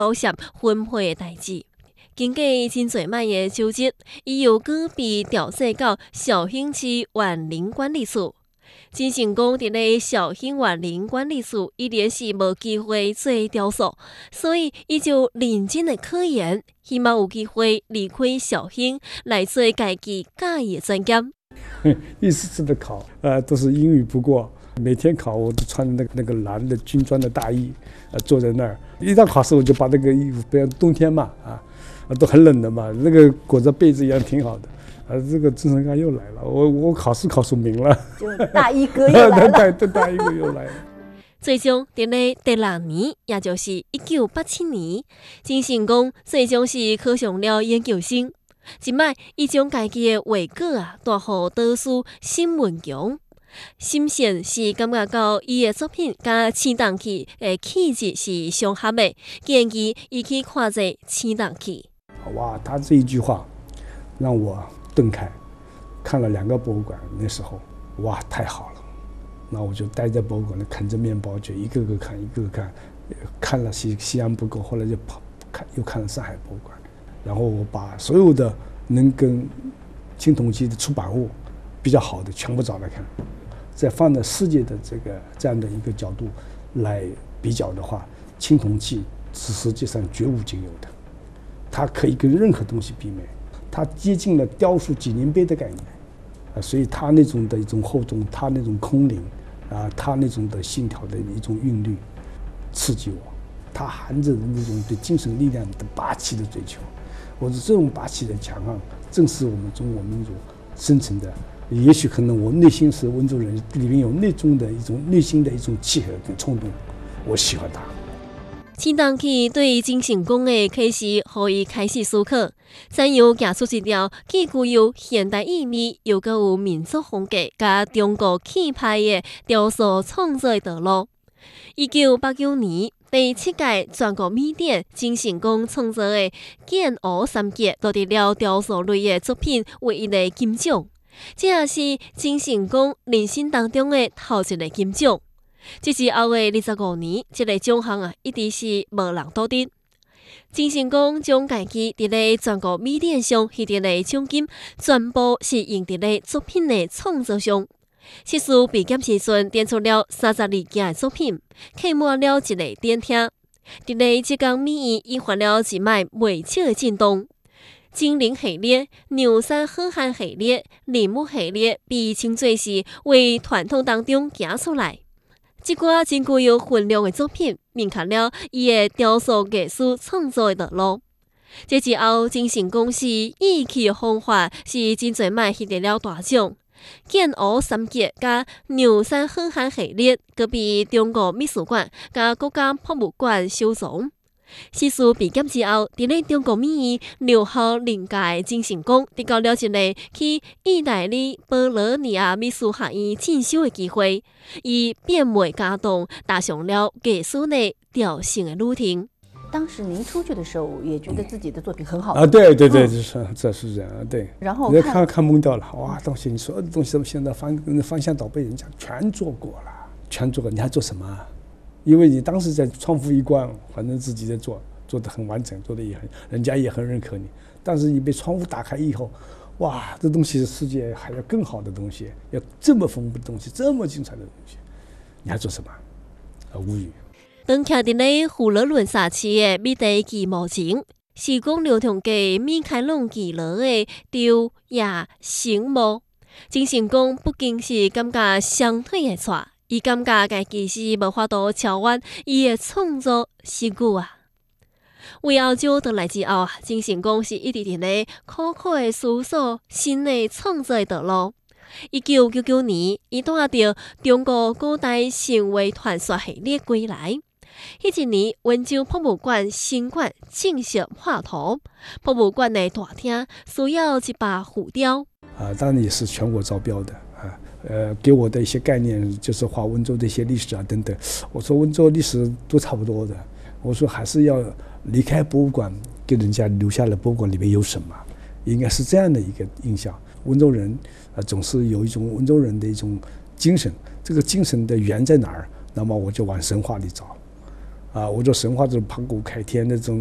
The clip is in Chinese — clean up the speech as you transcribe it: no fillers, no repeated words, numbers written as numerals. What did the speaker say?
保险分配的代志。经过真侪摆的纠结，伊又搁被调整到绍兴市园林管理处。真成功伫咧绍兴园林管理处依然是无机会做雕塑，所以伊就认真的考研，希望有机会离开绍兴来做家己喜意的专业。 一次次的考，都是英语不过。每天考我都穿那个蓝的军装的大衣，坐在那儿。一到考试我就把那个衣服，比如冬天嘛，都很冷的嘛，那个裹着被子一样挺好的。这个郑成刚又来了，我考试考出名了， 就大衣哥又来了， 对，大衣哥又来了。 最终伫咧第6年，也就是1987年，真成功最终是考上了研究生。即摆伊将家己的画稿带予导师沈文强。沈先是感觉到伊的作品甲青铜器的气质是相合的，建议伊去看这青铜器。 哇，他这一句话让我顿开，看了2个博物馆，那时候哇太好了，那我就待在博物馆里啃着面包，就一个个看，看了西安不够，后来就又看了上海博物馆，然后我把所有的能跟青铜器的出版物比较好的全部找来看。再放在世界的这样的一个角度来比较的话，青铜器是实际上绝无仅有的，它可以跟任何东西媲美，它接近了雕塑纪念碑的概念，所以它那种的一种厚重，它那种空灵它那种的线条的一种韵律刺激我，它含着的那种对精神力量的霸气的追求，我说这种霸气的强悍，正是我们中国民族生成的。也许可能我内心是温州人，里面有内心的一种契合跟冲动，我喜欢它。 青铜器对真成功的启示，互伊开始思考，怎样行出一条既具有现代意味，又阁有民族风格甲中国气派的雕塑创作的道路。1989年，第7届全国美展真成功创作的《建湖三杰》夺得了雕塑类的作品唯一的金奖。这也是真成功人生当中的头一个金奖。这是后的25年，这个奖项一直是无人夺得。真成功将家己伫咧全国美展上获得的奖金，全部是用伫咧作品的创作上。硕士毕业时阵，展出了32件的作品，刻满了一个展厅。伫咧这间美院引发了一摆未少的震动。精灵系列、牛山好汉系列、人物系列被称作是为传统当中行出来。这寡真具有分量的作品，明确了伊的雕塑艺术创作的道路。这之后，真成功是意气风发，是真侪摆获得了大奖。建湖三杰甲牛山好汉系列，搁被中国美术馆甲国家博物馆收藏。硕士毕业之后，伫咧中国美院留学另界真成功，得到了一个去意大利波罗尼亚美术学院进修的机会，以变美加动，踏上了艺术的雕塑的路程。 当时您出去的时候，也觉得自己的作品很好对，这是这样对。 然后人家看懵掉了，哇，东西你所有的东西现在翻箱倒柜，人家全做过了，你还做什么？因为你当时在创富一关，反正自己在做得很完整，做得也很，人家也很认可你。但是你被窗户打开以后，哇，这东西是世界还要更好的东西，要这么丰富的东西，这么精彩的东西，你还做什么？无语。 当徛伫咧富勒伦萨市的美地纪墓前，时光流通给米开朗基罗的雕也成墓。真成功不仅是感觉双腿会喘。伊感觉家己是无法度超越伊的创作诗句为澳洲倒来之后，真成功是一直伫咧苦苦的思索新的创作的道路。1999年，伊带着中国古代神话传说系列归来。迄一年，温州博物馆新馆正式画图，博物馆的大厅需要100浮雕。 当然也是全国招标的。给我的一些概念就是画温州的一些历史等等。我说温州历史都差不多的，我说还是要离开博物馆，给人家留下了博物馆里面有什么，应该是这样的一个印象。温州人总是有一种温州人的一种精神，这个精神的源在哪儿？那么我就往神话里找， 我就神话这种盘古开天的这种